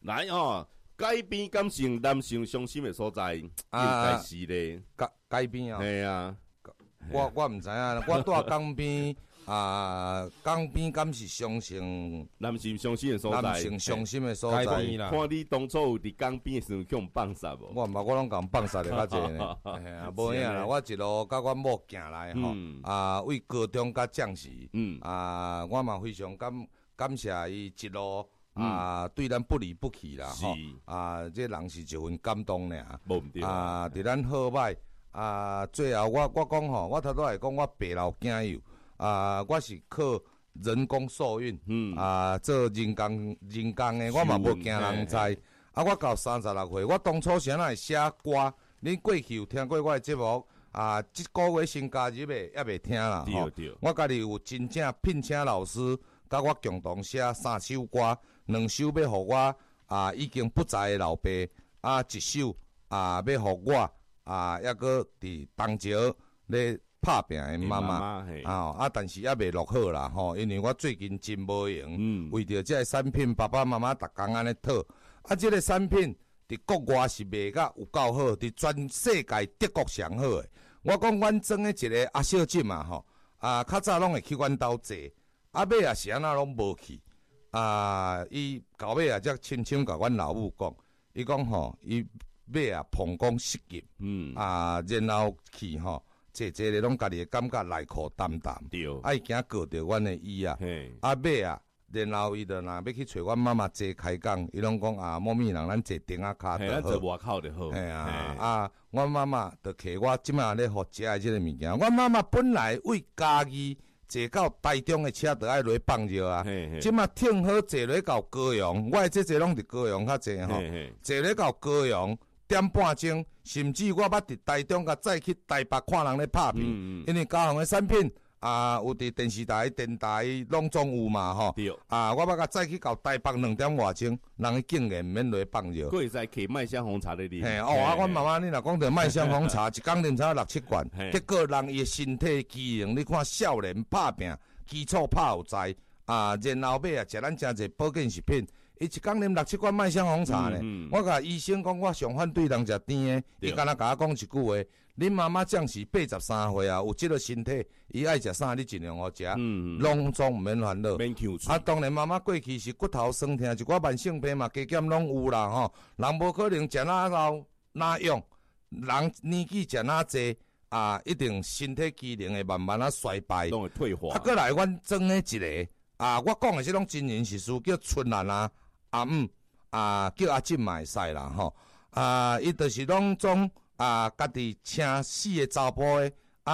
来哦，改变感情男性伤心的所在，应该是咧。 改变啊！ 系啊， 我毋知影，我住港边港边敢是伤心男性伤心的所在， 男性伤心的所在。 看你当初有伫港边的时候去互放杀无？ 我拢共放杀的较济呢。无影啦，我一路甲阮某行来吼，为高中甲将士，我嘛非常感谢伊一路。对咱不离不弃啦，吼这人是一份感动尔，伫咱好歹最后我讲吼，我头拄来讲，我爸老囝友我是靠人工受孕，做人工的，我嘛无惊人知。我到36岁，我当初啥会写歌？恁过去有听过我的节目？即个月新加入的还袂听啦，吼。我家己有真正聘请老师。甲我共同写3首歌，2首要互我已经不在的老爸，1首要互我抑个伫东桥咧拍拼的妈妈但是还袂录好啦吼，因为我最近真无闲，为着这个产品，爸爸妈妈逐工安尼讨这个产品伫国外是卖甲有够好，伫全世界德国上好诶。我讲阮装诶一个阿小姐嘛吼，较早拢会去阮兜坐。尾是安那拢无去，伊到尾才亲像甲阮老母讲，伊讲吼，伊尾膀胱失禁，然后去吼，坐咧拢家己诶感觉内裤澹澹，伊惊告着阮诶伊尾然后伊就若要去找阮妈妈坐开讲，伊拢讲某咪人咱坐顶仔骹就好， 坐外口就好。 阮妈妈就摕我即摆咧互食诶即个物件，阮妈妈本来为家己。坐到台中的车就爱落放尿啊！即马听好坐落到高雄，我这坐拢伫高雄较济吼。坐落到高雄点半钟，甚至我捌伫台中甲再去台北看人咧拍片，因为高雄的产品有伫电视台、电台拢总有嘛吼。我捌甲再去到台北2点外钟，人竟然免落放尿。 佫会使摕麦香红茶咧啉。 阮妈妈你若讲着麦香红茶，一工啉差6-7罐，结果人伊身体机能，你看少年拍拼，基础拍有在然后尾食咱诚济保健食品。伊一工啉6-7罐麦香红茶呢，我甲医生讲，我上反对人食甜的。伊敢若甲我讲一句话：恁妈妈将是83岁有即个身体，伊爱食啥，你尽量互食，拢总毋免烦恼。当然妈妈过去是骨头酸痛，一寡慢性病嘛，加减拢有啦吼。人无可能食哪老哪用，人年纪食哪济一定身体机能会慢慢衰败， 拢会退化。 过来，阮装诶一个我讲诶是拢真人实事，叫春兰阿姆叫阿进嘛会使啦吼，伊就是拢总家己请4个查甫诶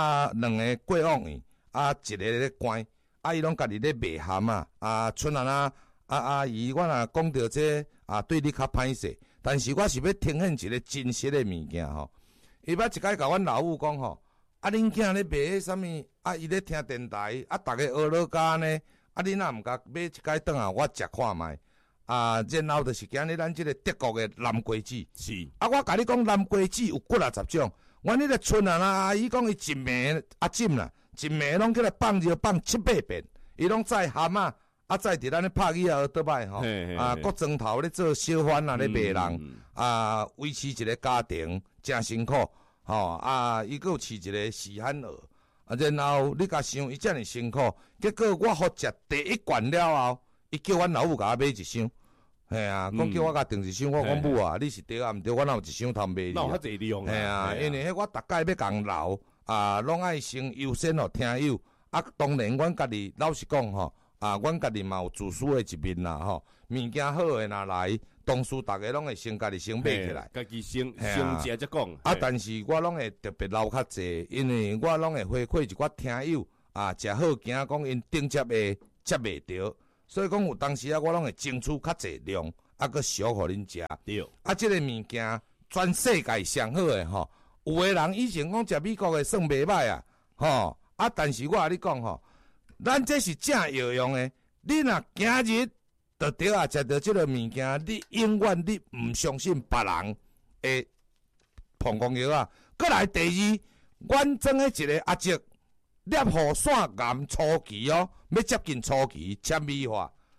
2个过往员一个咧关伊拢家己咧卖咸春兰阿姨，我若讲到这对你较歹势，但是我是要呈现一个真实诶物件吼。伊捌一摆甲阮老母讲吼，恁囝咧卖迄啥物伊咧听电台逐个学老家呢，恁若毋甲买一摆转我食看卖。然后就是今日咱即个德国的南瓜子， 是我甲你讲南瓜子有90种，阮迄个村阿姨讲伊一暝浸啦，一暝拢起来放尿放7-8遍，伊拢载咸载伫咱咧拍鱼倒摆吼，国庄头咧做小贩咧卖人，维持一个家庭真辛苦吼，伊佫有饲一个死汉鹅，然后你甲想伊遮尔辛苦，结果我好食第一罐了后，伊叫阮老母甲我买一箱。讲叫我甲订一箱，我讲母你是对毋对？我哪有一箱通买你？ 哪有遐济利用？ 因为我逐届要共留拢爱先优先互听友当然，阮家己老实讲吼阮家己嘛有自私的一面啦吼。物件好诶，若来，同事逐个拢会先家己先买起来， 家己先食则讲。 但是我拢会特别留较济，因为我拢会回馈一寡听友食好惊讲因顶接诶接袂着。所以讲有当时我拢会争取较济量，佮烧互恁食。 对。 即个物件全世界上好诶吼，有诶人以前讲食美国诶算袂歹吼。但是我甲你讲吼，咱这是正药用诶。你若今日就对食到即个物件，你永远你毋相信别人诶膀胱药过来第二，阮装诶一个阿叔。粒雨伞癌初期要接近初期纤维化，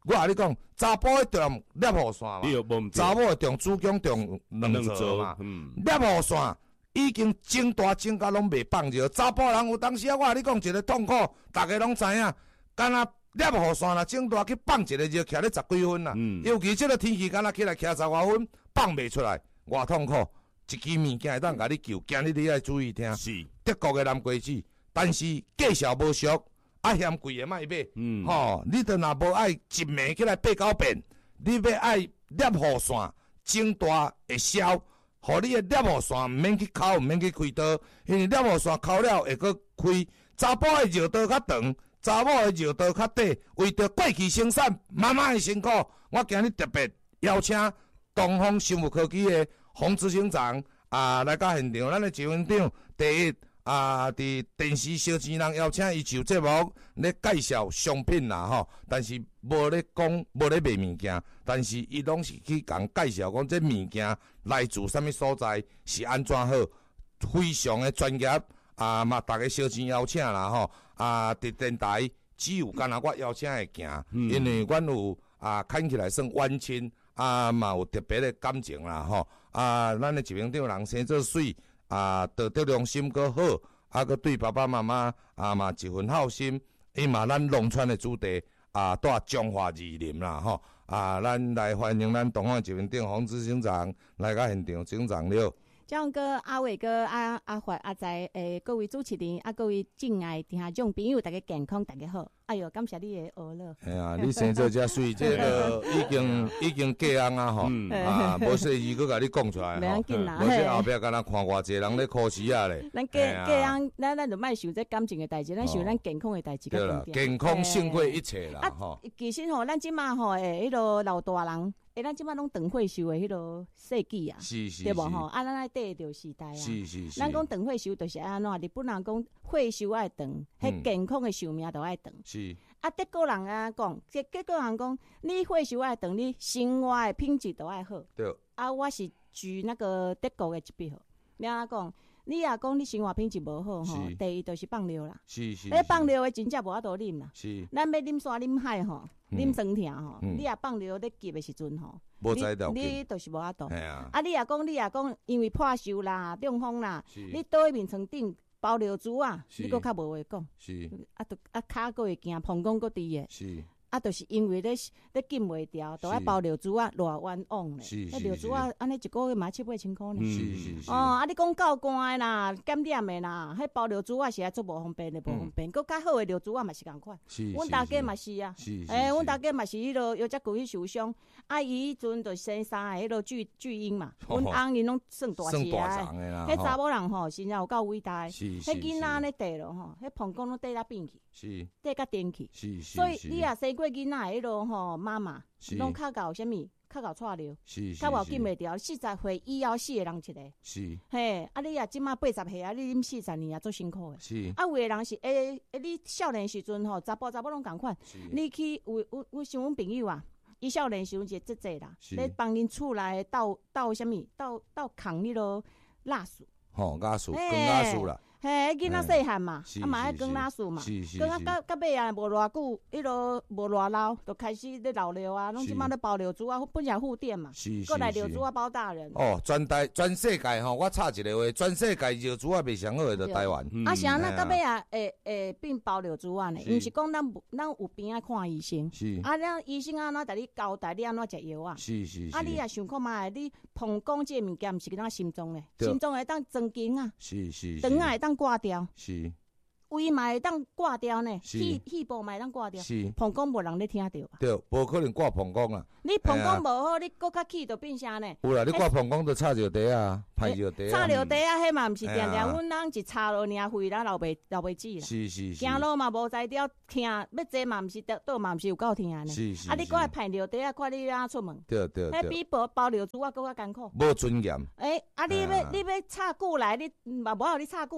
我甲你讲，查甫迄重摄雨伞嘛，查某会重子宫重两座嘛。摄雨伞已经整大整甲拢袂放尿，查甫人有当时啊，我甲你讲一个痛苦，大家拢知影，干那摄雨伞啦，整大去放一个尿，徛咧10几分啦。尤其即个天气，干那起来徛10外分，放袂出来，偌痛苦。一支物件会当甲你救，今日你爱注意听。是德国的南瓜子，但是价钱无俗，啊嫌贵的莫买。吼，你着若无爱一暝起来8-9遍，你要爱摄雨伞，整大会消。互你的摄雨伞毋免去抠，毋免去开刀，因为摄雨伞抠了会搁开。查甫的尿道较长，查某的尿道较短。为着过去生产妈妈的辛苦，我今日特别邀请东方生物科技的洪执行长来到现场。咱的执行长第一伫电视小钱人邀请伊就节目咧介绍商品啦吼，但是无咧讲无咧卖物件，但是伊拢是去共介绍讲这物件来自啥物所在，是安怎好，非常的专业嘛，大家小钱邀请啦吼伫电台只有干那我邀请会行，因为阮有看起来算冤亲嘛有特别的感情啦吼咱的执行长人生做水。道德良心阁好，阁对爸爸妈妈嘛一份孝心，伊嘛咱农村的主题带中华义林啦吼咱来欢迎咱东方执行长洪执行长来到现场，执行长了。 蒋哥、阿伟哥、阿华、阿财各位主持人各位敬爱听众朋友，大家健康，大家好。哎哟，感谢你的学乐。 哎呀，你生做遮水，这个已经过红啊吼，无细字佫甲你讲出来袂要紧啦。 无这后壁敢若看偌济人咧考试啊咧。 咱过红，咱就莫想这感情的代志，咱想咱健康的代志较重要。 健康胜过一切啦吼。 其实吼，咱即马吼迄落老大人。咱即摆拢长退休的迄落世纪啊，对无吼？咱爱缀着时代啊。咱讲长退休，就是安怎？日本人讲退休爱长，迄健康的寿命都爱长。德国人讲，德国人讲，你退休爱长，你生活的品质都爱好。对。我是举那个德国的一笔号，你安讲？你若讲你生活品质无好吼，第一就是放尿啦。放尿的真正無法度啉啦。咱要啉山啉海吼，啉酸疼吼，你若放尿咧急的時陣吼，你就是無法度。你若講，因為破傷啦、中風啦，你倒喺面床頂包尿珠你佫較無話講。骹佫會驚，膀胱佫低的。就是因為咧禁袂掉，都愛包尿珠偌冤枉咧。迄尿珠安尼一個月嘛7-8千塊呢。你講夠乾的啦、檢點的啦，迄包尿珠是愛做無方便的，無方便。佫較好的尿珠嘛是共款。阮大家嘛是啊，阮大家嘛是迄落腰脊骨去受傷，伊迄陣就生三個迄落巨嬰嘛。阮翁因攏算大隻的，迄查某人吼真正有夠偉大。迄囡仔咧地咯吼，迄膀胱攏地甲變去，地甲電去。所以你若生過囡仔迄落吼媽媽，攏較搞啥物？較搞錯尿，較無禁袂掉。40歲以後死的人一個。嘿，你若即馬80歲你啉40年足辛苦的。有的人是你少年時陣吼，查甫攏共款。你去有像阮朋友伊少年時陣是積濟啦，咧幫恁厝內倒啥物？倒扛迄落蠟樹。 蠟樹，光蠟樹啦。 囡仔細漢嘛，嘛愛光蠟樹嘛，光到尾無偌久，迄落無偌老，就開始咧老尿攏即馬咧包尿珠本來護墊嘛，過來尿珠包大人。 全世界吼，我插一個話，全世界尿珠袂上好的就台灣。 啥那到尾會變包尿珠呢？毋是講咱有病愛看醫生，咱醫生安怎甲你交代你安怎食藥你也想看嘛，你膀胱這物件毋是咱心臟咧，心臟會當增緊腸會當掛掉，胃嘛會當掛掉呢，肺部嘛會當掛掉，膀胱無人咧聽到吧？ 對，無可能掛膀胱啊！ 你膀胱無好，你佫較氣就變啥呢？ 有啦，你掛膀胱就插尿袋排尿袋插尿袋迄嘛毋是定定，阮人一插落爾肺啦，流袂止啦。行路嘛無才調疼，要坐嘛毋是倒嘛毋是有夠疼呢。你佫愛排尿袋看你安出門。對。迄比包尿珠佫較艱苦。 無尊嚴。 你要插久來，你嘛無互你插久咯。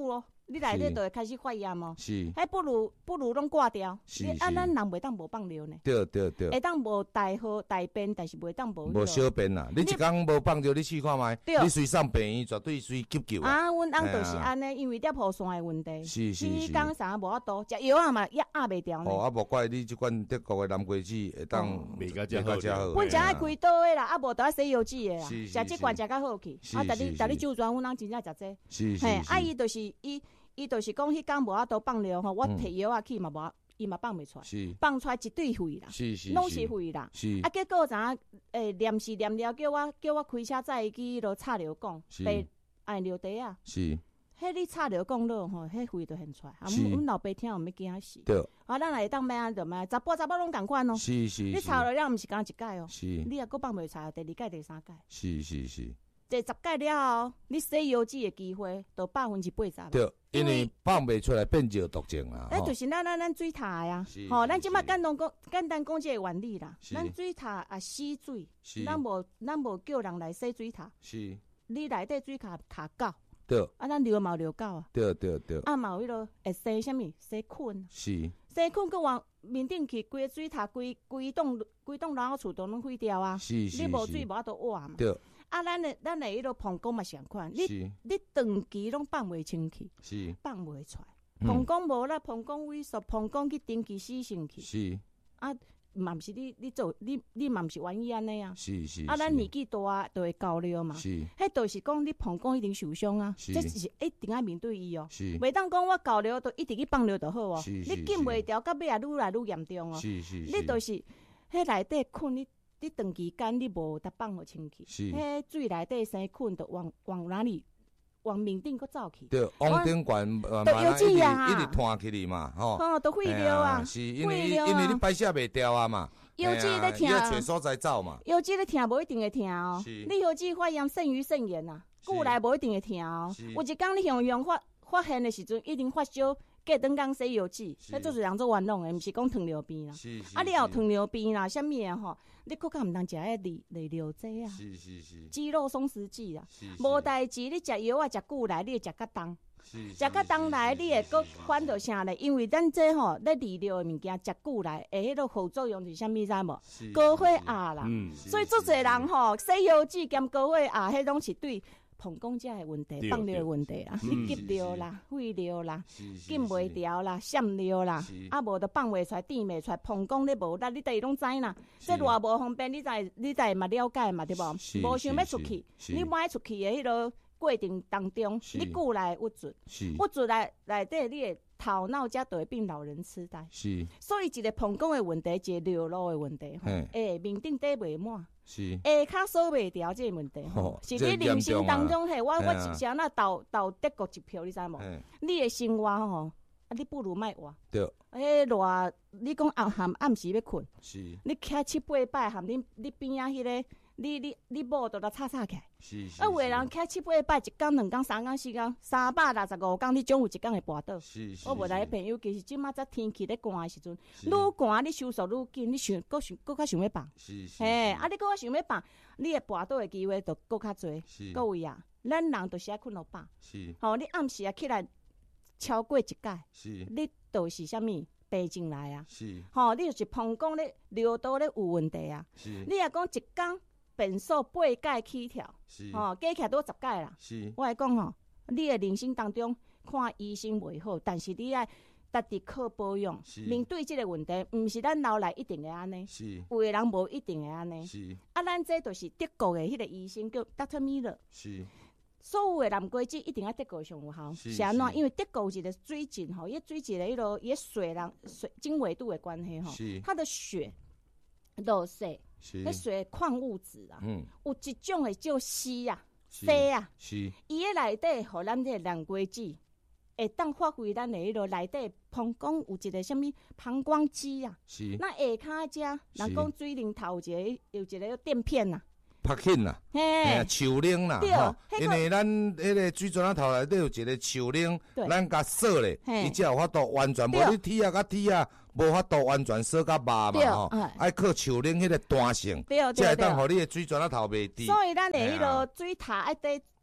你内底就会开始发炎哦。 是， 迄不如拢挂掉。 是， 咱人袂当无放尿呢。 对， 会当无大号大便，但是袂当无小便啦。你一工无放尿，你试看觅，你随上病院绝对随急救啊。阮翁就是安尼，因为尿泡酸的问题。 是。 你讲啥无法度，食药嘛也压袂掉呢。 啊无怪你即款德国的南瓜子会当袂甲遮好。 阮食爱开刀的啦，啊无得爱洗药剂的啦，食即罐食较好去。啊，逐日周转，阮翁真正食这。 是。 啊，伊就是伊就是讲，迄工无法度放尿吼，我摕药啊去嘛无，伊嘛放袂出来，放出来一堆血啦，拢是血啦。啊，结果啥？念是念了，叫我开车载伊去迄落插尿管，被按尿袋啊。 是。 迄你插尿管落吼，迄血就现出来。啊，阮老爸听有物惊死。 对。 啊，咱会当买安就买，查甫拢共款哦。 是。 你插落了，毋是讲一届哦。 是。 你也搁放袂出来，第二届、第三届。 是。 第10届了后，你洗药剂的机会就80%。 对，因为放袂出来变尿毒症啦。 就是咱水塔呀，吼，咱即摆简单讲这个原理啦。咱水塔啊洗水，咱无叫人来洗水塔。 是。 你内底水塔狗。 对。 啊，咱流嘛有流狗啊。 对。 啊，嘛有迄落会洗啥物？洗菌。 是。 洗菌搁往面顶去，规个水塔规栋老厝都拢毁掉啊。 是。 你无水无法度活嘛。 对。 啊，咱的迄落膀胱嘛是共款，你长期拢放袂清气，放袂出来。膀胱无啦，膀胱萎缩，膀胱去定期死性去。 是。 啊，嘛毋是你嘛毋是愿意安尼啊。 是。 啊，咱年纪大就会高了嘛。 是。 迄就是讲你膀胱一定受伤啊，这是一定要面对伊哦。 是。 袂当讲我高了就一直去放尿就好哦。你禁袂掉，到尾也愈来愈严重哦。你就是迄内底菌你长期间你无得放互清气，迄水内底生菌就往哪里往面顶搁走去。 对，往顶管慢慢一直拖起哩嘛，吼。 都废尿啊， 是因为你排泄袂掉啊嘛。 腰肌咧疼， 要找所在走嘛。 腰肌咧疼无一定会疼哦，你腰肌发炎肾盂肾炎啊，久来无一定会疼哦。有一工你用发现的时阵，一定发烧。隔顿工洗药剂，迄做是人做冤枉的，毋是讲糖尿病啦。啊，你有糖尿病啦，啥物啊吼？你搁较毋通食迄利尿剂啊。肌肉松弛剂啦。无代志，你食药啊食久来，你会食较重。食较重来，你会搁反到啥咧？因为咱这吼咧利尿的物件食久来，迄个副作用是啥物知无？高血压啦。所以做侪人吼洗药剂兼高血压，迄拢是对。膀胱这的问题，放尿的问题啦，你急尿啦、废尿啦、禁袂掉啦、闪尿啦，啊无就放袂出来、垫袂出来，膀胱你无力，你第拢知啦。这偌无方便，你才嘛了解嘛，对无？无想要出去，你买出去的迄个过程当中，你久来郁卒，郁卒内底你的头脑才就会变老人痴呆。所以一个膀胱的问题，一个尿路的问题，面顶底袂满。下骹锁袂调这个问题，是你人生当中嘿，我一时那投德国一票，你知无？你的生活吼，啊，你不如莫活。 对。 偌，你讲暗时要困，你徛7、8摆，含你边仔迄个，你某都来吵起来。啊，有的人徛7、8摆，一工、2工、3工、4工，365工，你总有一工会跋倒。我无来朋友，其实即马只天气咧寒的时阵，愈寒你收缩愈紧，你搁较想要放。嘿，啊，你搁较想要放，你会跋倒的机会就搁较侪。各位啊，咱人就是爱困到饱。吼，你暗时啊起来超过1届，你就是啥物病症来啊？吼，你就是膀胱咧尿道咧有问题啊？你若讲一工便所8届起跳，吼，加起来都10届啦。我来讲吼，你的人生当中看医生袂好，但是你爱家己靠保养。面对这个问题，毋是咱老来一定会安尼，有的人无一定会安尼。啊，咱这就是德国的迄个医生叫 Dr. Miller。所有的南瓜子一定要德国上有效，是安怎？因为德国有一个水质吼，伊水质的迄落伊水经纬度的关系吼，它的血落雪，迄水矿物质啊，有一种会叫硒啊、硒啊，伊个内底互咱这个南瓜子会当发挥咱的迄落内底膀胱有一个什物膀胱肌啊，那下骹遮人讲水龙头有一个垫片啊。 拍紧啦，树铃啦，吼，因为咱迄个水泉仔头内底有一个树铃，咱甲锁咧，伊才有法度完全，无你铁啊甲铁啊，无法度完全锁甲麻嘛，吼，爱靠树铃迄个弹性，才会当互你的水泉仔头袂滴。 所以咱的迄个水塔爱底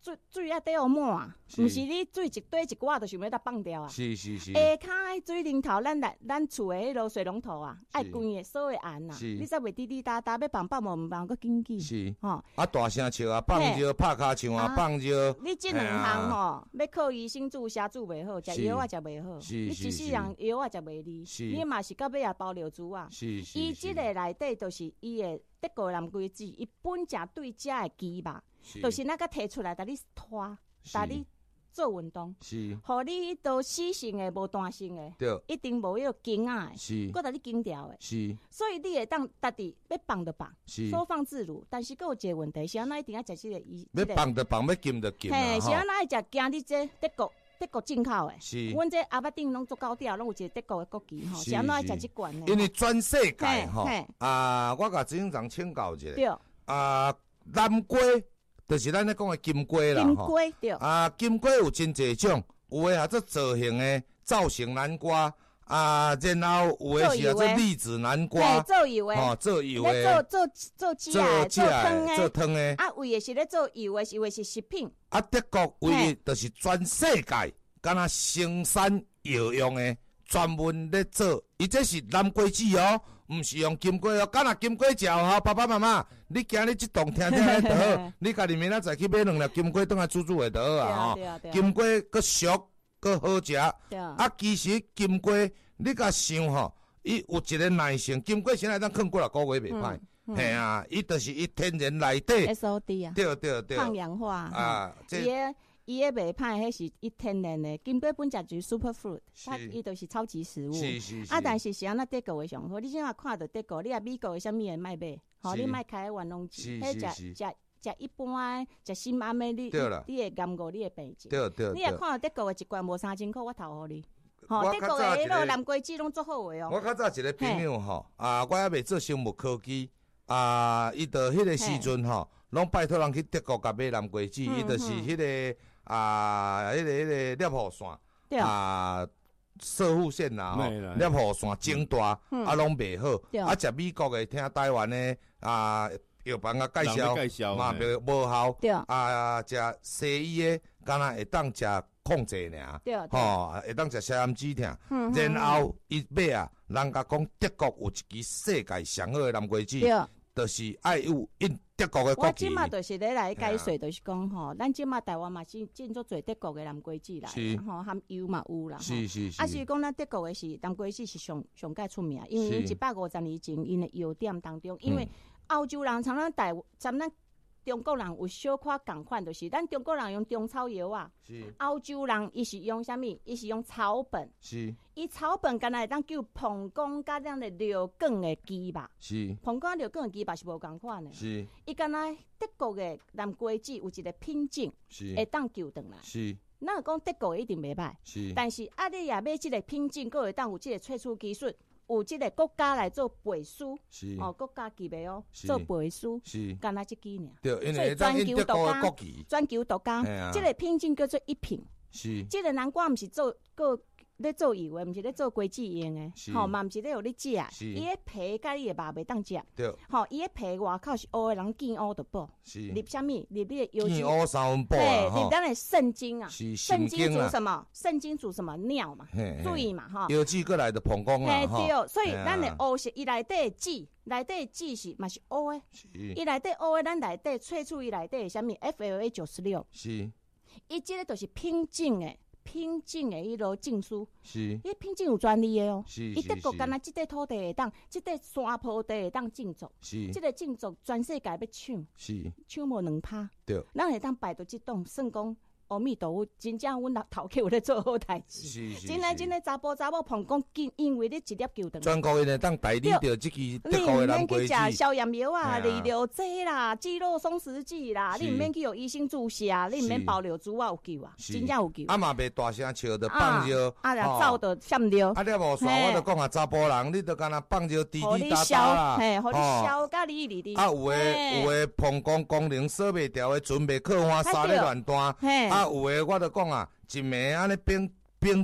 水啊得好满，毋是你水一堆一挂就想要甲放掉啊。 是。下骹水龙头，咱厝的迄落水龙头啊，爱关的锁的按啊，你才袂滴滴答答要放无毋放，搁紧紧。 是吼，啊大声笑啊，放尿拍骹唱啊，放尿。 你即两项吼，要靠医生注射注袂好，食药啊食袂好，你一世人药啊食袂离，你嘛是到尾也包流珠啊。伊即个内底就是伊的德国蓝龟子，伊本正对遮的鸡吧，就是那个摕出来，甲你拖，甲你做运动，互你迄道死性的无弹性的，一定无迄个筋啊的，搁甲你筋掉的，所以你会当家己要放就放，收放自如。但是搁有一个问题，是安那一定要食即个要放就放，要禁就禁。 嘿，是安那爱食惊你这德国进口的，阮这阿伯丁拢做高调，拢有一个德国的国旗吼，是安那爱食即罐的。 因为全世界吼，我甲执行长请教一下，南瓜。就是咱咧讲的金龟啦， 金龟对。 金龟有真侪种，有诶啊做造型诶造型南瓜，然后有诶是做栗子南瓜， 做油诶， 做油诶， 做鸡啊， 做汤诶， 有诶是咧做油诶，有诶是食品。 德国为就是全世界，敢若生产药用诶，专门咧做，伊这是南瓜子哦。毋是用金龟哦，敢若金龟食吼，爸爸妈妈，你今日即栋听咧就好，你家己明仔载去买2粒金龟，倒来煮下就好啊吼。金龟佫俗佫好食，其实金龟你甲想吼，伊有一个耐性，金龟先来咱放过来2个月袂歹，嘿啊，伊就是伊天然内底 SOD 啊， 对， 抗氧化伊个袂歹，迄是伊天然的。金龟本就是 super fruit， 伊就是超级食物。但是是安那德国的上好，你即马看到德国，你啊美国的啥物的卖买，你卖开玩弄钱，迄食一般食心安的，你会甘过，你会病症。 对。 你若看到德国的一罐无3000块，我投互你。德国的迄落蓝龟子拢足好的哦。 我较早一个朋友吼，我还未做生物科技，伊到迄个时阵吼，拢拜托人去德国甲买蓝龟子，伊就是迄个。迄个摄护线射护线啦，摄护线整大，拢袂好。食美国的，听台湾的药房介绍嘛，无效。食西医的，敢若会当食控制尔，会当食消炎止疼。然后伊买人甲讲德国有一支世界上好的蓝龟子，就是爱有因。德国的国旗， 我即马就是咧来解说，就是讲吼，咱即马台湾嘛是进做做德国的蓝龟子来，吼含油嘛有啦，是讲咱德国的是蓝龟子是上介出名，因为150年前因的药店当中，因为欧洲人像咱中国人有小可共款，就是咱中国人用中草药啊，欧洲人伊是用啥物？伊是用草本，伊草本敢若会当叫膀胱甲咱的尿管的鸡肉，膀胱尿管的鸡肉是无共款的，伊敢若德国的蓝龟子有一个品种，会当救转来。咱讲德国一定袂歹，但是你也买即个品种，佫会当有即个萃取技术。有即个国家来做背书，国家级别做背书，干那即支尔，所以全球独家，即个品种叫做一品，即个南瓜毋是做咧做油的，毋是咧做果子用的，嘛毋是咧互你食，伊个皮甲你的肉袂当食，伊个皮外口是乌的，人见乌就补，入啥物？入你的油精， 见乌3分补啊，入咱的肾精啊，肾精煮什么？肾精煮什么？尿嘛，水嘛， 油脂过来的膀胱啊， 对，所以咱的乌是伊内底的籽是嘛是乌的，伊内底乌的，咱内底萃取伊内底啥物 FLA 96，伊即个就是品种的迄落证书，伊品种有专利的哦。伊德国敢若即块土地会当，即块山坡地会当种植，即个种植全世界要抢无2%。咱会当摆到即栋，算讲阿弥陀佛，真正阮头家有咧做好代志。真来查甫膀胱紧，因为你一粒球断。 全国人会当代理着即支德国的蓝龟子。 你毋免去食消炎药啊、利尿剂啦、肌肉松弛剂啦，你毋免去有医生注射，你毋免包尿珠啊有救啊，真正有救。 嘛袂大声笑着放尿， 走着闪尿。 你无算，我着讲查甫人，你着干若放尿滴滴答答啦， 互你消甲你哩。 有诶膀胱功能锁袂调诶，船袂靠岸，沙咧乱弹。有诶，我着讲一暝安尼冰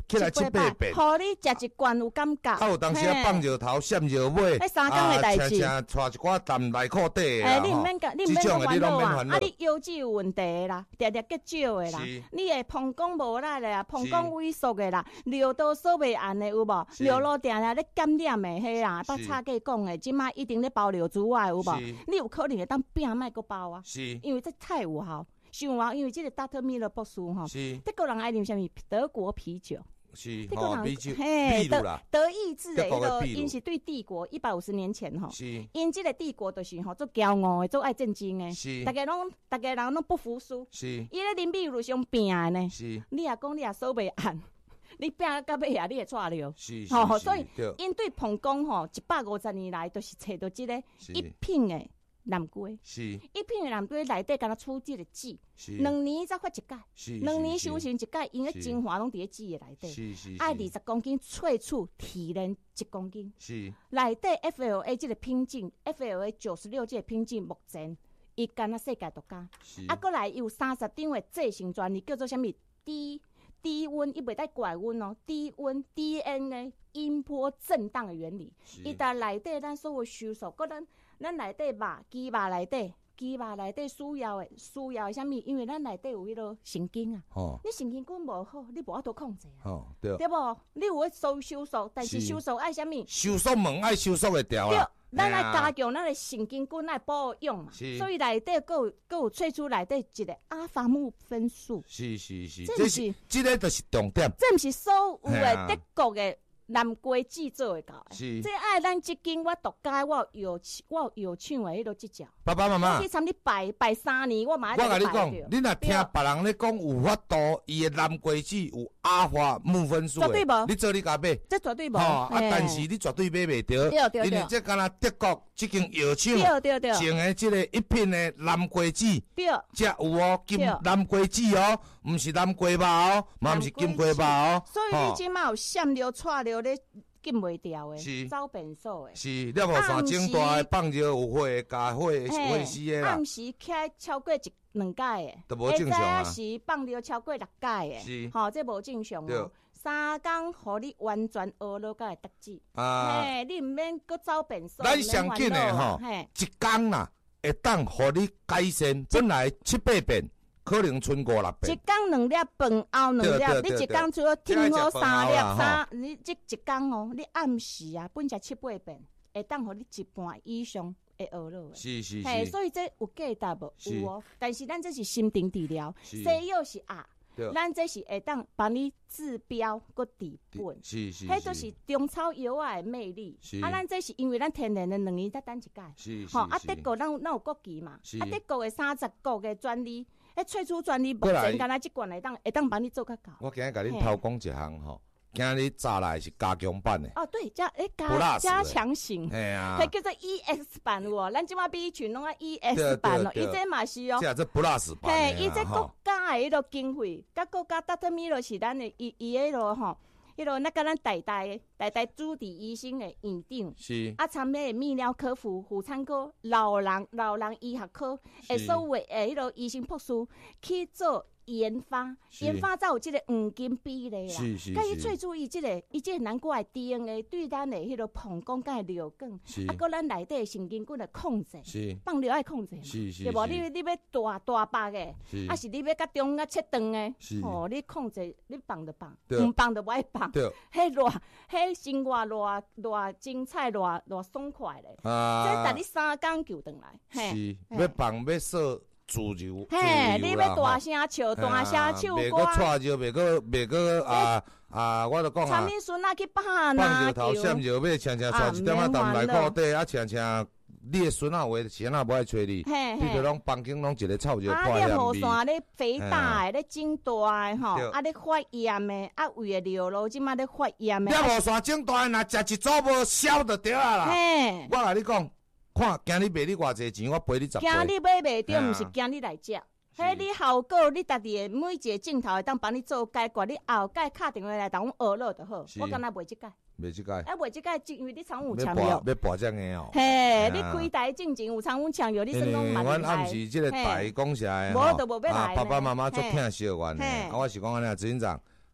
起来7、8遍， 互你食一罐有感觉。 啊，有当时啊放石头、闪石尾， 迄3工的代志。 带一寡淡内裤底的你毋免讲烦恼啊！你腰子有问题的啦，常常结少的啦，你会膀胱无力的啦，膀胱萎缩的啦，尿道锁袂按的有无？尿路定定咧感染的迄啦，捌吵架讲的，即摆一定咧包尿珠啊有无？你有可能会当拼莫个包啊，因为这太有效。想啊，因为这个 Dr. Miller 博士吼，德国人爱啉啥物？德国啤酒。 是， 德国人嘿， 德意志的迄个，因是对帝国150年前吼，因这个帝国就是吼做骄傲的，做爱战争的，大家人拢不服输，伊咧啉啤酒上拼的呢，你也讲你也锁袂按。你拼到尾啊，你会错了，吼，所以因对膀胱吼150年来都是找到这个一品的南瓜，一品的南瓜内底敢若出这个籽，2年才发一解，2年修成一解，因个精华拢伫咧籽的内底，爱20公斤萃取提炼1公斤，内底 FLA 这个品种 ，FLA 96这个品种目前伊敢若世界独家，啊，过来有30张的制成专利，叫做啥物低温，伊袂带怪温哦。低温 DNA 音波震荡的原理，伊在内底咱所有收缩，搁咱内底鸡肉内底需要的啥物？因为咱内底有迄个神经啊，你神经管无好，你无法度控制啊，对无？你有咧收缩，但是收缩爱啥物？ 收缩门爱收缩会掉啦。 咱来加强咱的神经管来保养嘛，所以内底佫有萃取内底一个阿法木分数。 是，这个就是重点。 这毋是所有的德国的南瓜籽做会到的，这爱咱即间我独家，我有药厂的迄个即条。 爸爸妈妈， 我去参你拜3年，我嘛我甲你讲，你若听别人咧讲有法度，伊的南瓜籽有阿法木分数的，绝对无。你做你家买， 这绝对无。 但是你绝对买袂着，因为这敢若德国即间药厂种的即个一品的南瓜籽，才有哦，金南瓜籽哦，毋是南瓜肉哦，嘛毋是金瓜肉哦。 所以你即马有闪尿、错尿咧。禁袂掉的，走便所的， 是了无山整大的放尿有火，加火死的啦。 暗时起超过2解的， 都无正常啊。 是放尿超过6解的， 是， 这无正常哦。3工，互你完全学了，才会得志。你毋免搁走便所。 咱上紧的吼，一工啦，会当互你改善本来7、8遍。可能剩5、6遍。一工2粒饭后2粒，你一工除了听好3粒你这一工哦，你暗时啊，本食7、8遍，会当互你1半以上会学落。 是。 所以这有价值无？有哦。但是咱这是心定治疗，西药是咱这是会当帮你治标搁治本。 是。 迄都是中草药的魅力。咱这是因为咱天然的2年才等一解。 是。 德国咱有国旗嘛？德国的30国的专利。萃取专利目前敢若即罐会当帮你做较高。 我今日甲恁偷讲一项吼，今日早来是加强版的。 对，加强型，迄叫做 EX 版有。咱即马比群拢啊 EX 版咯，伊这嘛是哦。 这 Plus 版。 伊这国家的迄个经费，甲国家 Dr. Miller 是咱的伊迄个吼。迄落那甲咱代代主治医生的院长， 是参加泌尿科、妇产科、老人医学科，所有的迄落医生博士去做研发才有即个黄金比例啦。甲伊最注意即个南瓜的 DNA 对咱的迄落膀胱甲尿管，搁咱内底神经管的控制，放尿爱控制嘛，对无？你要大白的，是你要甲中甲切长的，你控制你放就放，毋放就无爱放。迄生活偌精彩，偌爽快咧。这等你3工就转来。 是，要放要说。自由你要大声笑，大声唱歌， 袂个错就袂个我就讲啊， 参你孙仔去放石头、闪石尾，常带一点仔淡内裤底，常你的孙仔有诶时仔无爱找你，比如讲房间拢一个臭就破你雨伞咧肥大诶，咧整大诶吼，咧发炎诶，胃诶尿路即马咧发炎诶。 你雨伞整大诶，若食一组无消就对啊啦。我甲你讲。看，今日卖你偌济钱，我赔你10。 今日买袂着，毋是今日来食。迄你效果，你家己的每一个镜头会当帮你做解决，你后盖敲电话来同我学了就好。我敢若卖即解。卖即解，因为你常有抢药。 要博这个哦。 嘿，你开台进前有常有抢药，你算讲蛮厉害。 阮暗时即个台讲起来， 无就无要来。 爸爸妈妈足疼小阮的，我是讲安尼，执行长。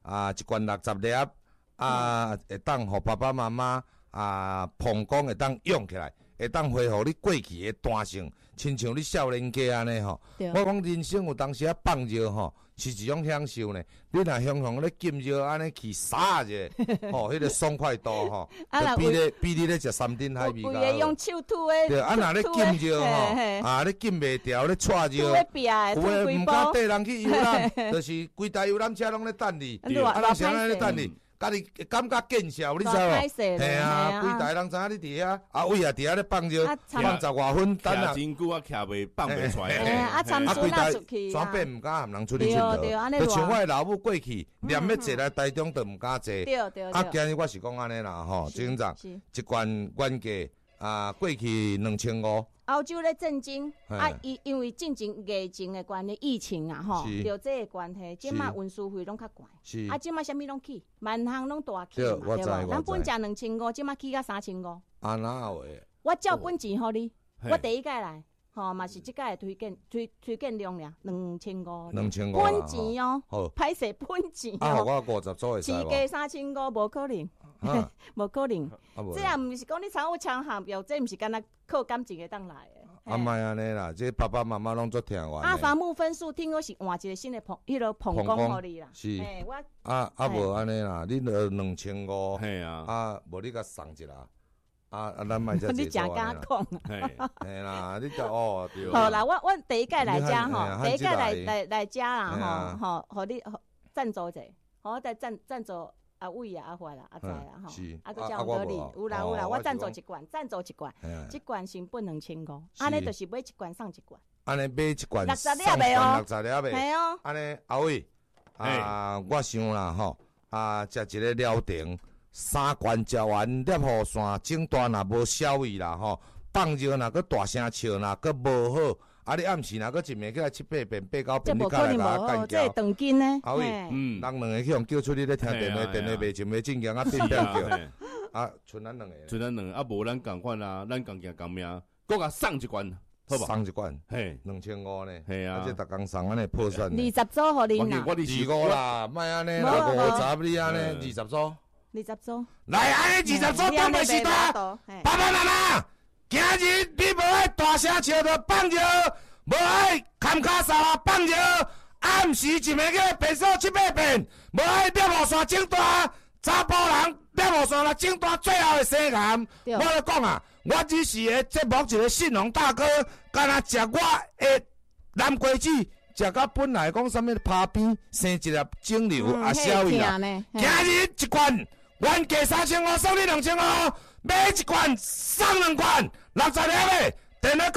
一罐60粒会当互爸爸妈妈膀胱会当用起来，会当恢复你过去的弹性，亲像你少年家安尼吼。我讲人生有当时放热吼。是一种享受呢。你若享受咧浸热安尼去撒者，吼，迄个爽快度吼，比你咧食三珍海味较用手吐诶。 对，若咧浸热吼，咧浸袂掉，咧搓热，有诶毋敢缀人去游览，就是规台游览车拢咧等你，人谁咧等你？家己感觉见笑，你知无？嘿啊，规台人知影你伫遐，位伫遐咧放热，放10外分，等啊。 真久徛袂放袂出来。 规台全变毋敢含人出去佚佗，就像我诶老母过去，连要坐来台中都毋敢坐。今日我是讲安尼啦，吼，警长一罐原价过去2500。 欧洲咧震惊因为进前疫情的关系，疫情吼，就这个关系，即马运输费拢较悬。即马啥物拢起，万项拢大起嘛，对无？咱本价2500，即马起到3500。 哪有诶？ 我照本钱互你，我第一届来，吼嘛是即届推荐量俩2500。本钱哦，歹势本钱哦。 我50组会使无？ 市价3500，无可能。无可能，这也毋是讲你参有强项表，这毋是干那靠感情会当来的。 莫安尼啦，这爸爸妈妈拢足听话。 伐木分数听说是换一个新的迄个棚工互你啦。 是。我无安尼啦，你著2500。嘿啊。无你甲送一啦。咱莫再你真敢讲。 嘿啦，你就哦对。 好啦，我第一届来遮吼，第一届来遮啦吼，互你赞助者，我再赞助。伟坏啦，知啦吼，搁叫我你有啦，我赞助一罐，一罐成本2500，安尼就是买一罐送一罐， 安尼买一罐 60粒的哦 ，60粒的，系哦，安尼阿伟我想啦吼，食一个疗程，3罐食完粒雨伞，整段若无消味啦吼，放热若搁大声笑若搁无好。你暗时若搁一暝起来7、8遍、8、9遍，你甲来甲我干叫。这长筋呢？ 阿伟，人两个去互叫出你咧听电话袂真袂正经变叫。剩咱两个， 无咱共款啊，咱共行共命，搁甲送一罐，好无？ 送一罐， 嘿 ，2500呢？ 系啊， 这逐工送安尼破算。 20组互恁啦 ，25啦，莫安尼啦，50你安尼20组。 20组。 来，安尼20组当袂是大，爸爸妈妈。今日你无爱大声笑着放热，无爱砍骹扫啊放热，暗时一暝去变数7、8遍，无爱粒雨伞整大，查甫人粒雨伞若整大，最后会生癌。我咧讲啊，我只是个节目一个信用大哥，干那食我的南瓜子，食到本来讲啥物拍边生一粒肿瘤消胃啊。今日一罐原价3500，送你2500。买一罐送2罐，60粒的，电话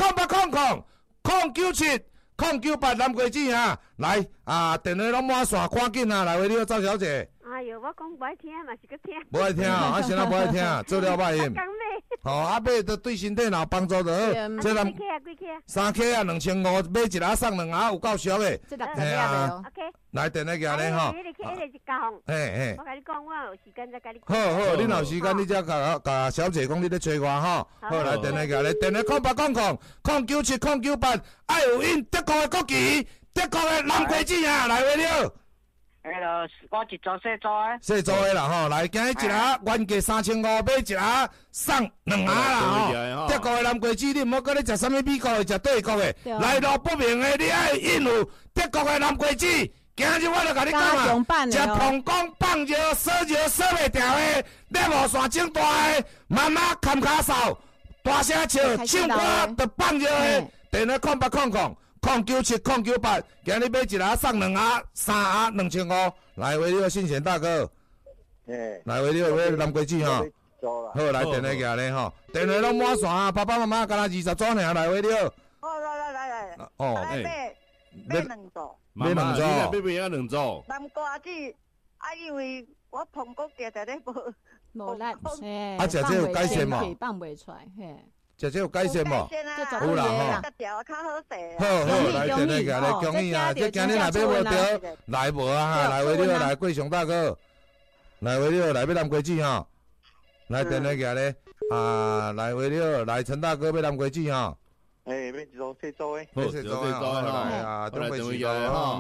0800-097-098南瓜子啊！来电话拢满线，赶紧啊！来，你好，赵小姐。 哎呦，我讲无爱听嘛，是去听。 无爱听先无爱听，做了歹音。买都对身体若有帮助就好。 这咱几克？3克2500，买一盒送2盒，有够俗的。 这60粒的哦。 OK。 来，电话行咧吼。 迄个交红。 嘿。 我甲你讲，我有时间再甲你。 好，你若有时间，你才甲小姐讲你咧找我吼。好，来电话行咧，电话0800-097-098，爱有印德国的国旗，德国的南瓜子啊，来回了。 我一组细组的。 细组的啦吼，来，今日一盒原价3500，买一盒送2盒啦吼。德国的南瓜子，你毋好搁咧食啥物美国的，食德国的，来路不明的，你爱印有德国的南瓜子。今日我就甲你讲啊，食膀胱放热、烧热、烧袂掉的，粒雨伞整大的，妈妈砍骹扫，大声笑，唱歌就放热的，电话0800-097-098，今日买一盒送2盒、3盒2500，来回了，信贤大哥，来回了，买南瓜子吼，好来电话行咧吼，电话拢满线啊，爸爸妈妈敢若20组尔，来回了。 来， 哦， 买2组。 买2组， 你来买2组。 南瓜子，因为我膀胱常常咧无力， 食这有改善嘛？ 放袂出来，嘿。 食这有改善嘛？ 有啦吼。条较好势。 好，来电话行咧，恭喜啊！这今日若买无着，来无啊？来回了，来贵雄大哥，来回了，来买南瓜子吼。来电话行咧，来回了，来陈大哥买南瓜子吼。 买一组细组的， 细组的，来中贵时代吼嘛，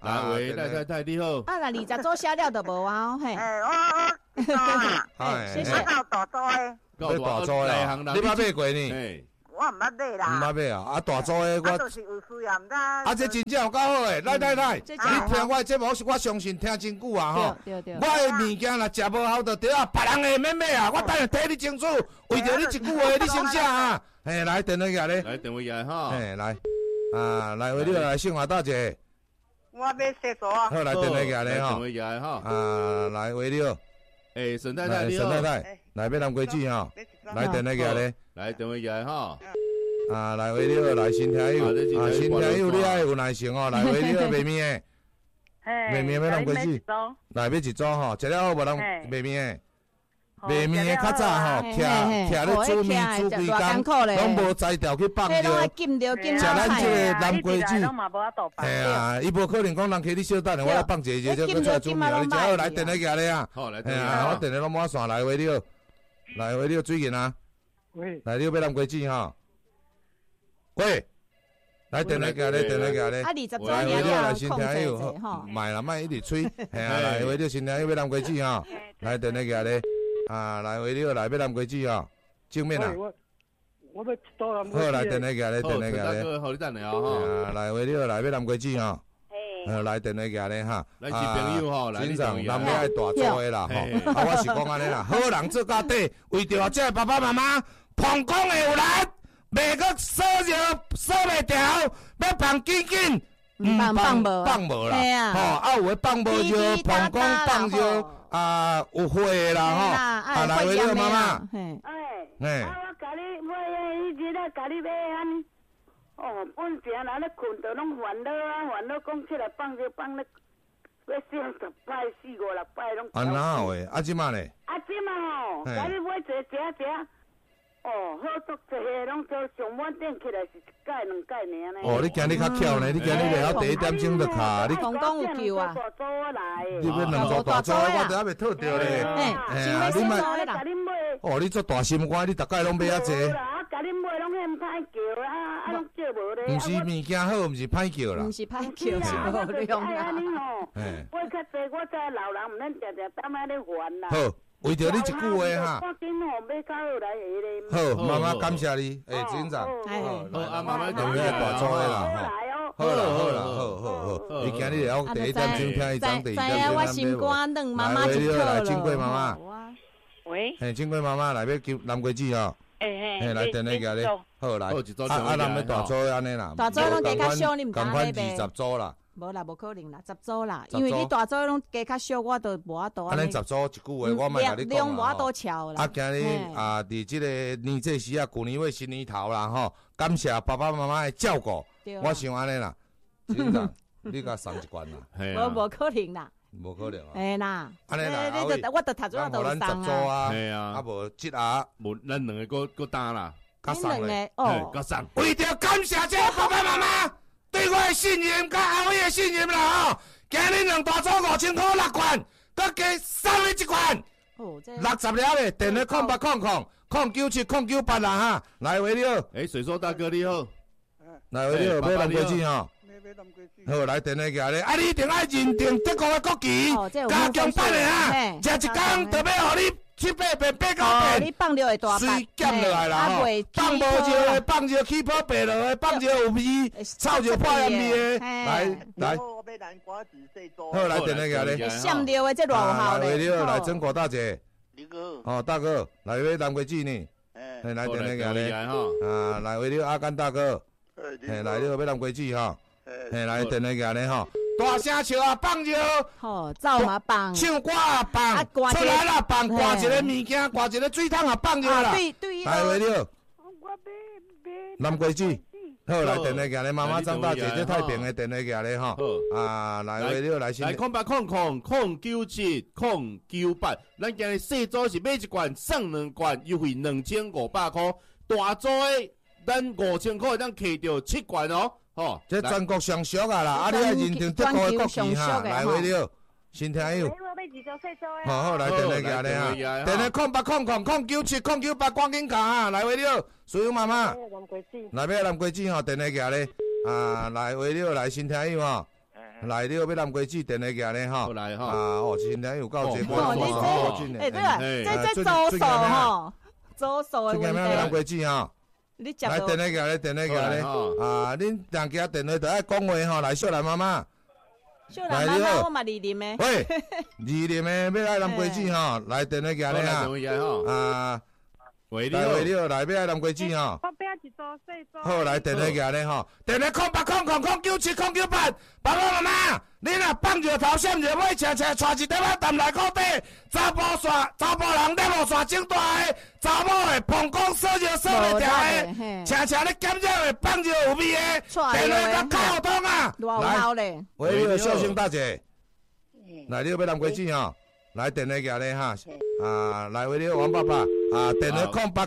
来喂，太你好。 啊，那20组写了就无啊，嘿。 我做啊， 谢谢。 到大组诶， 要大组诶，你捌买过呢？ 我毋捌买啦。 毋捌买啊？啊，大组诶，我就是有需要，毋知。 啊，这真正有够好诶！来，你听我节目，我相信听真久啊吼。 对。 我诶物件若食无好就对啊，别人诶免买啊，我等下替你清楚，为着你一句话，你先写啊。嘿，来电话下咧。 来电话下哈。 嘿，来，来为你来姓华大姐。 我要洗澡啊。 好，来电话下咧哈。电话下哈。 来为你。 沈太太你好。 沈太太，来要南瓜子哈。来电话下咧。 来电话下哈。 来为你来新听友，新听友你爱有耐心哦，来为你卖面诶，卖面要南瓜子，来要一组吼，食了好无人卖面诶，卖面诶较早吼，徛咧煮面煮规工，拢无才调去放着，食咱这个南瓜子，啊，伊无可能讲人客你小等下，我来放一个就出来煮面，你只好来电话下咧啊， 好来， 我电话拢满线来为你，来为你水银啊，来你要南瓜子吼。喂，来电话下咧，电话下咧，来为了来新听友，卖啦，卖一直吹，系啊，来为了新听友要南瓜子吼，来电话下咧，来为了来要南瓜子吼，正面啊， 我要多南瓜子，好来电话下咧，电话下咧， 好你等下哈， 来为了来要南瓜子吼，来电话下咧哈， 来是朋友吼， 经常咱要爱大做的啦吼，我是讲安尼啦，好人做家底，为着这爸爸妈妈膀胱会有力。袂个锁袂调，要放紧紧， 放无啦，吼，有诶放无着，膀胱放着有火诶啦，吼，来为了妈妈， 我甲你买迄日啊，甲你买安，本钱若咧困着拢烦恼啊，烦恼讲出来放着放咧，要10摆、4、5、6摆拢。 哪有诶？即马咧？ 即马吼，甲你买一个食。好足济个，拢做上晚点起来是1届2届尔呢。 你今日较巧呢？你今日来到第1点钟就卡，你公公有救啊？ 你要2组大组，我都还袂套着咧。 你买你做大心肝，你逐届拢买遐济。 甲你买拢嫌歹叫啊，拢叫无咧。 毋是物件好，毋是歹叫啦。 毋是歹叫，是无用啦。 买较济，我知老人毋免常常担安尼烦啦。 好。为着你一句话哈，好，妈妈感谢你，警长， 好，妈妈就要大做的啦，好啦，你今日了第1点钟听伊讲第2点钟， 我心肝软，妈妈就好了，来金贵妈妈， 喂， 金贵妈妈来要叫南瓜子吼，来电话下咧，好来，咱要大做安尼啦， 大做拢加较少，你唔敢买呗 ？20组啦。 无啦，无可能啦，10组啦，因为你大组拢加较少，我都无法度。 安尼10组一句话，我莫甲你讲无法度超啦。 今日伫即个年这时啊，旧年尾新年头啦吼，感谢爸爸妈妈的照顾，我想安尼啦，警长，你甲送一罐啦。 无可能啦。 无可能啊。 嘿啦。 安尼啦， 我得读咗就送啊。 系啊。 无即下， 无咱两个搁打啦。 加送咧。 加送。 为着感谢这爸爸妈妈。对我的信任，甲后尾的信任啦吼！今日2大组5000块6罐，搁加送你1罐，60了咧。电话0800097098啦哈！来为了， 水硕大哥你好， 来为了买南瓜子吼。好，来电话下咧，你一定爱认定德国的国旗，加强版的哈！食一工就要互你。7、8遍8、9遍， 你放着会大水减落来啦吼，放无热的，放热起泡白落的，放热有味，炒热破盐味的，来，好来电话下咧， 闪着的这偌有效咧， 来曾国大姐， 你哥， 大哥，来买南瓜子呢，来电话下咧，来为了阿甘大哥，来了买南瓜子哈，来电话下咧吼。大声笑啊，放热！ 吼，走嘛放， 唱歌啊放，出来啦放，挂一个物件，挂一个水桶啊放热啦。 对， 来为了，南瓜子，好来电话下咧，妈妈张大姐这太平的电话下咧吼，来为了来先。 来0800097098，咱今日细组是买1罐送2罐，优惠2500块，大组的咱5000块，咱摕到7罐哦。 这全国上俗啊啦！你爱认定德国的国旗哈，来为了新听友。好，来电话下咧啊！电话0800097098，赶紧讲啊！来为了所有妈妈，来买南瓜子吼，电话下咧来为了来新听友吼， 来了，要南瓜子电话举咧吼。 来吼。 哦，今天有够济关系对啊，这周数吼，周数的问题。 南瓜子吼。 你接来电话举咧，电话举咧。恁当家电话就爱讲话吼，来小兰妈妈。 小兰妈妈，我嘛二林的。 喂，二林的要爱南瓜子吼，来电话举咧哈。来要爱南瓜子吼。好，来电话举咧吼，电话0800097098，爸爸妈妈，你若放着头闪着尾，车带一块仔淡来裤底，查甫人在路线整大个，查某的膀胱烧着烧袂掉个，车咧减少的放着有味个，电话甲靠通啊！来，喂，小生大姐，来你要南瓜子吼，来电话举咧哈，来喂你王爸爸，电话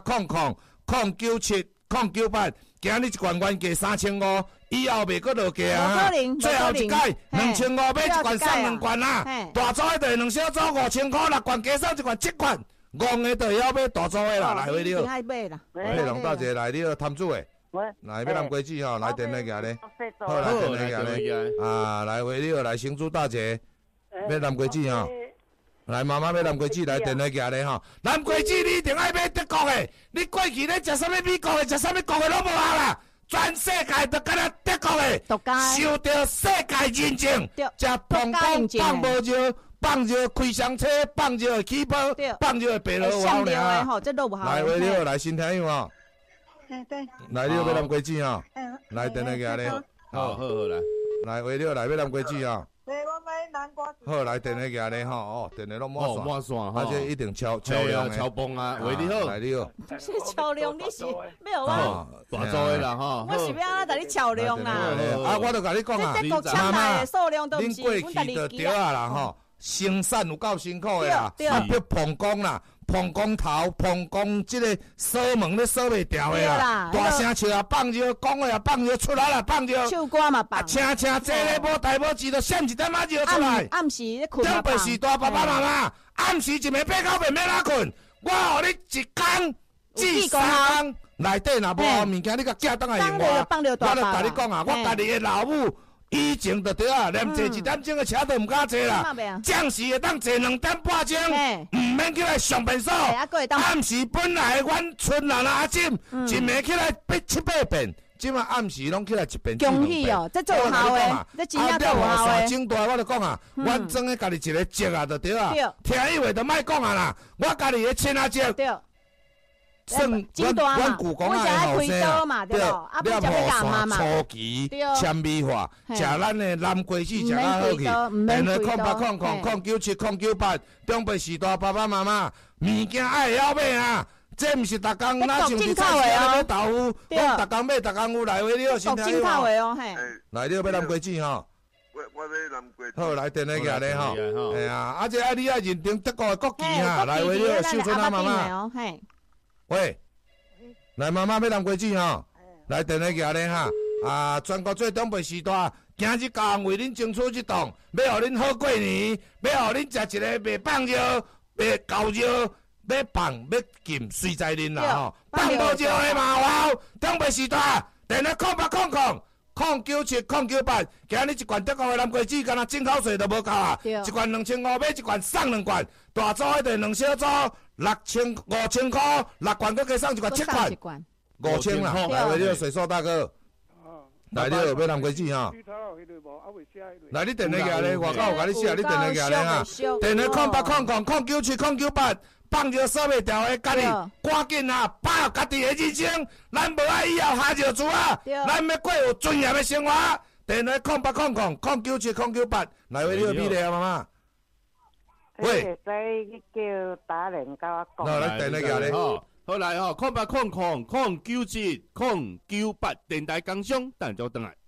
0800097098。今日一罐原价3500，以后袂阁落价啊！最后一届2500买一罐送2罐啊！大组的就2小组5000块，6罐加送1罐7罐，戆的就要买大组的啦！来回了，嘿，龙大姐来了，摊主的，来要南瓜子吼，来电话举咧，好来电话举咧，来回了，来新竹大姐要南瓜子吼。来，妈妈要南瓜子，来电话举咧吼。南瓜子你一定爱买德国的，你过去咧食啥物美国的，食啥物国的拢无效啦。全世界都敢若德国的，受到世界认证，食膀胱放无热，放热开双车，放热起泡，放热白萝卜尔。来，为了来新听友吼。来了要南瓜子吼，来电话举咧。 好来。 来为了来要南瓜子吼。好，来电话举咧吼，哦，电话拢满线，而且一定超量的， 超棒啊！为你好， 来你好。 超量你是要我？ 大组的啦吼。 我是要安怎甲你超量啦？ 我就甲你讲啊， 妈妈，恁过去就对啊啦吼，生产有够辛苦的啦，要膀胱啦。膀胱头、膀胱这个锁门咧锁袂掉的啦，大声笑啊放热，讲话啊放热，出来啦放热， 唱歌嘛放， 请坐咧无代无志，就闪一点仔热出来。 暗时咧困嘛放。 准备时大爸爸妈妈，暗时一暝8到暝要哪困？我互你一工至3工，内底若无物件，你甲寄倒来用我。我就甲你讲啊，我家己的老母。以前就对啊，连坐1点钟的车都唔敢坐啦。暂时会当坐2点半钟，唔免起来上便所。暗时本来阮村人阿婶一暝起来7、8遍，即马暗时拢起来1遍。 恭喜哦，这做好诶，这真正做好诶。 整大我就讲啊，阮装诶家己一个节啊，就对啊。听以为就莫讲啊啦，我家己诶亲阿姐。算阮故宫啊后生啊，对，了雨伞、初期、纤米化，食咱的南瓜子食较好去。电话0800097098，中北时代爸爸妈妈，物件爱晓买啊！这毋是逐工哪像伫菜市买豆腐，讲逐工买逐工有来回了，先听话。来了要南瓜子吼。 我要南瓜子。 好，来电话举咧吼。哎呀，这你爱认定德国的国旗哈，来回了秀春啊妈妈。喂，来妈妈要南瓜子吼，来电话举咧哈，全国最东北时代，今日高雄为恁争取一档，要互恁好过年，要互恁食一个袂放热、袂够热，要放要禁随在恁啦吼，放无热的嘛有，东北时代，电话0800097098，今日一罐德国的南瓜子，敢若进口税都无够啊，一罐2500买一罐送2罐，大组的就2小组。5000块，6罐佫加送1罐7罐，5000啦。来，为了水硕大哥，来了要南瓜子哈。来，你电话举咧，外口有甲你写，你电话举咧哈。电话0800097098，放热锁袂掉的，家己赶紧啊，把握家己的人生，咱无爱以后下着厝啊，咱要过有尊严的生活。电话0800097098，来，为了米咧妈妈。喂， 叫打人甲我讲。 来，电话举咧吼， 好来吼，0800097098，电台工商，等就等来。